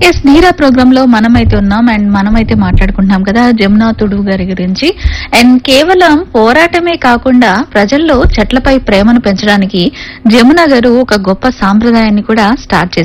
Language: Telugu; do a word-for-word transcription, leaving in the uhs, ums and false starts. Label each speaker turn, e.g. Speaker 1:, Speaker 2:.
Speaker 1: ఎస్ ధీరా ప్రోగ్రామ్ లో మనమైతే ఉన్నాం అండ్ మనమైతే మాట్లాడుకుంటున్నాం కదా జమునా తుడువు గారి గురించి. అండ్ కేవలం పోరాటమే కాకుండా ప్రజల్లో చెట్లపై ప్రేమను పెంచడానికి జమున గారు ఒక గొప్ప సాంప్రదాయాన్ని కూడా స్టార్ట్ చేశారు.